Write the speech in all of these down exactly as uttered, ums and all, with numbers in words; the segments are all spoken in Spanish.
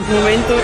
momentos.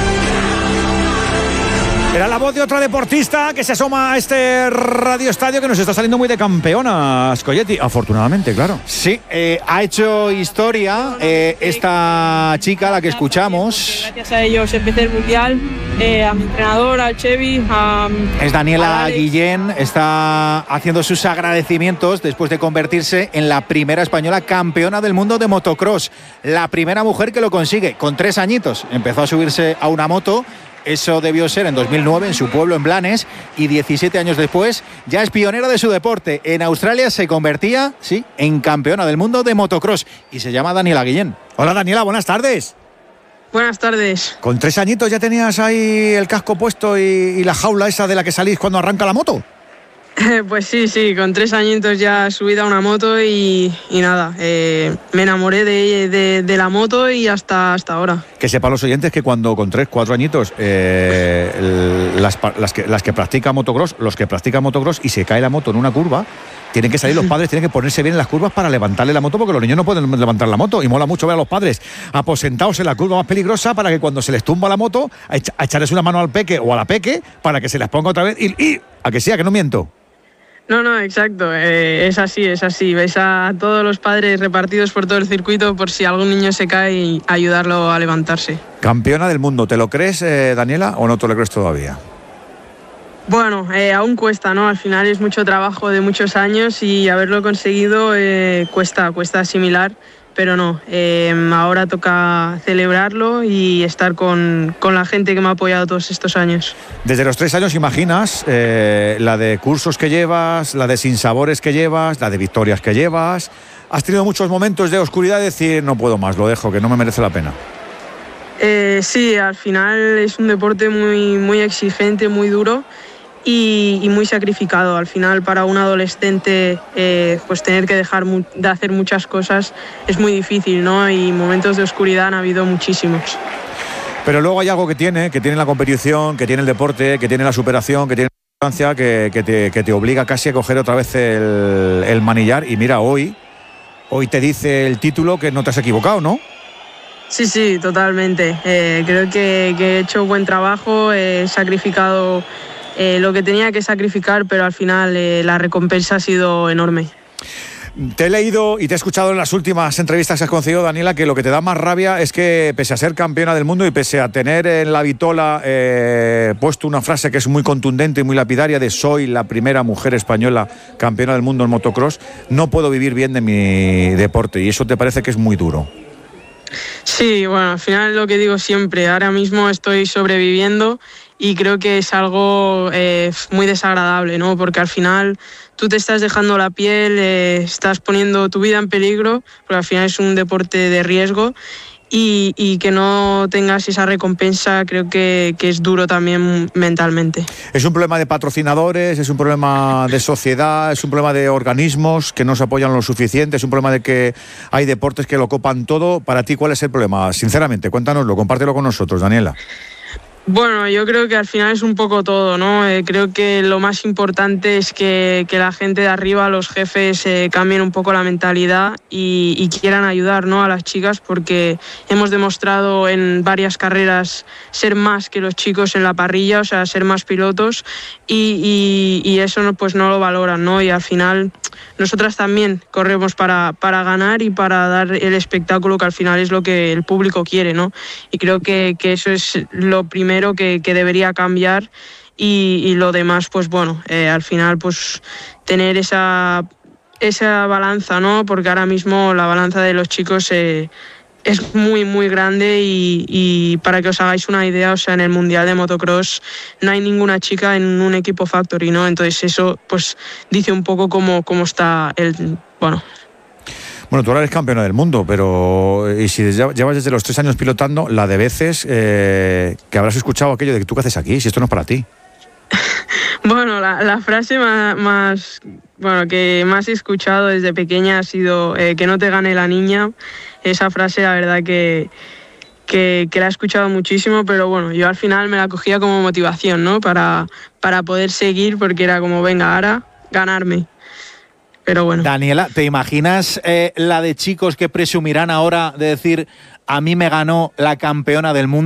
Era la voz de otra deportista que se asoma a este radioestadio que nos está saliendo muy de campeona, Scoglietti, afortunadamente, claro. Sí, eh, ha hecho historia eh, esta chica, la que escuchamos. Gracias a ellos empecé el mundial, eh, a mi entrenador, al Chevy, a... Es Daniela a Guillén, está haciendo sus agradecimientos después de convertirse en la primera española campeona del mundo de motocross. La primera mujer que lo consigue, con tres añitos. Empezó a subirse a una moto. Eso debió ser en dos mil nueve en su pueblo, en Blanes, y diecisiete años después ya es pionera de su deporte. En Australia se convertía, sí, en campeona del mundo de motocross y se llama Daniela Guillén. Hola Daniela, buenas tardes. Buenas tardes. Con tres añitos ya tenías ahí el casco puesto y, y la jaula esa de la que salís cuando arranca la moto. Pues sí, sí, con tres añitos ya subí a una moto y, y nada, eh, me enamoré de, de, de la moto y hasta, hasta ahora. Que sepan los oyentes que cuando con tres, cuatro añitos, eh, el, las, las, que, las que practican motocross, los que practican motocross y se cae la moto en una curva, tienen que salir los padres, tienen que ponerse bien en las curvas para levantarle la moto, porque los niños no pueden levantar la moto, y mola mucho ver a los padres aposentados en la curva más peligrosa para que cuando se les tumba la moto, a, echa, a echarles una mano al peque o a la peque para que se las ponga otra vez y, y a que sea, que no miento. No, no, exacto, eh, es así, es así. Ves a todos los padres repartidos por todo el circuito por si algún niño se cae y ayudarlo a levantarse. Campeona del mundo, ¿te lo crees, eh, Daniela, o no te lo crees todavía? Bueno, eh, aún cuesta, ¿no? Al final es mucho trabajo de muchos años y haberlo conseguido eh, cuesta, cuesta asimilar. Pero no, eh, ahora toca celebrarlo y estar con, con la gente que me ha apoyado todos estos años. Desde los tres años, imaginas eh, la de cursos que llevas, la de sinsabores que llevas, la de victorias que llevas. ¿Has tenido muchos momentos de oscuridad de decir no puedo más, lo dejo, que no me merece la pena? Eh, sí, al final es un deporte muy, muy exigente, muy duro. Y, y muy sacrificado. Al final, para un adolescente, eh, pues tener que dejar mu- de hacer muchas cosas es muy difícil, ¿no? Y momentos de oscuridad han habido muchísimos. Pero luego hay algo que tiene, que tiene la competición, que tiene el deporte, que tiene la superación, que tiene la distancia, que, que, te, que te obliga casi a coger otra vez el, el manillar. Y mira, hoy, hoy te dice el título que no te has equivocado, ¿no? Sí, sí, totalmente. Eh, creo que, que he hecho buen trabajo, he sacrificado Eh, lo que tenía que sacrificar, pero al final eh, la recompensa ha sido enorme. Te he leído y te he escuchado en las últimas entrevistas que has concedido, Daniela, que lo que te da más rabia es que, pese a ser campeona del mundo y pese a tener en la vitola eh, puesto una frase que es muy contundente y muy lapidaria de soy la primera mujer española campeona del mundo en motocross, no puedo vivir bien de mi deporte, y eso te parece que es muy duro. Sí, bueno, al final es lo que digo siempre, ahora mismo estoy sobreviviendo y creo que es algo eh, muy desagradable, ¿no? Porque al final tú te estás dejando la piel, eh, estás poniendo tu vida en peligro, porque al final es un deporte de riesgo y, y que no tengas esa recompensa creo que, que es duro también mentalmente. ¿Es un problema de patrocinadores, es un problema de sociedad, es un problema de organismos que no se apoyan lo suficiente, es un problema de que hay deportes que lo copan todo? Para ti, ¿cuál es el problema? Sinceramente, cuéntanoslo, compártelo con nosotros, Daniela. Bueno, yo creo que al final es un poco todo, ¿no? Eh, creo que lo más importante es que, que la gente de arriba, los jefes, eh, cambien un poco la mentalidad y, y quieran ayudar, ¿no?, a las chicas, porque hemos demostrado en varias carreras ser más que los chicos en la parrilla, o sea, ser más pilotos y, y, y eso no, pues no lo valoran, ¿no? Y al final nosotras también corremos para, para ganar y para dar el espectáculo que al final es lo que el público quiere, ¿no? Y creo que, que eso es lo primero que, que debería cambiar y, y lo demás, pues bueno, eh, al final pues tener esa, esa balanza, ¿no? Porque ahora mismo la balanza de los chicos eh, es muy, muy grande y, y para que os hagáis una idea, o sea, en el Mundial de Motocross no hay ninguna chica en un equipo Factory, ¿no? Entonces eso pues dice un poco cómo, cómo está el... bueno... Bueno, tú ahora eres campeona del mundo, pero y si llevas desde los tres años pilotando, la de veces eh, que habrás escuchado aquello de que tú qué haces aquí, si esto no es para ti. Bueno, la, la frase más, más bueno que más he escuchado desde pequeña ha sido eh, que no te gane la niña. Esa frase, la verdad que, que, que la he escuchado muchísimo, pero bueno, yo al final me la cogía como motivación, ¿no? Para, para poder seguir, porque era como, venga, ahora ganarme. Pero bueno. Daniela, ¿te imaginas eh, la de chicos que presumirán ahora de decir a mí me ganó la campeona del mundo?